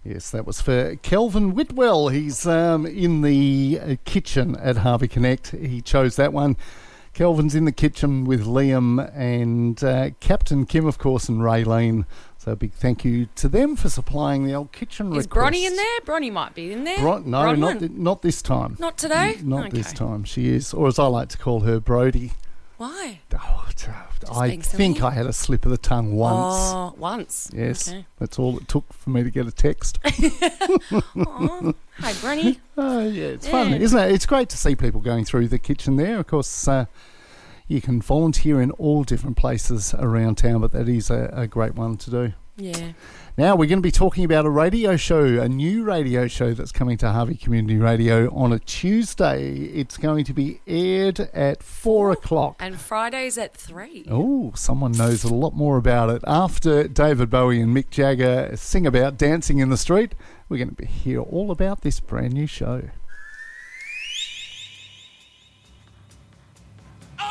Yes, that was for Kelvin Whitwell. He's in the kitchen at Harvey Connect. He chose that one. Kelvin's in the kitchen with Liam and Captain Kim, of course, and Raylene. So a big thank you to them for supplying the old kitchen request. Is Bronnie in there? Bronnie might be in there. No, not this time. Not today? Not this time. She is, or as I like to call her, Brody. Why? I think I had a slip of the tongue once. Oh, once? Yes. Okay. That's all it took for me to get a text. Hi, Bronnie. Oh, yeah, it's fun, isn't it? It's great to see people going through the kitchen there. Of course, you can volunteer in all different places around town, but that is a great one to do. Yeah. Now we're going to be talking about a radio show, a new radio show that's coming to Harvey Community Radio on a Tuesday. It's going to be aired at 4 o'clock. And Fridays at 3. Oh, someone knows a lot more about it. After David Bowie and Mick Jagger sing about dancing in the street, we're going to hear all about this brand new show.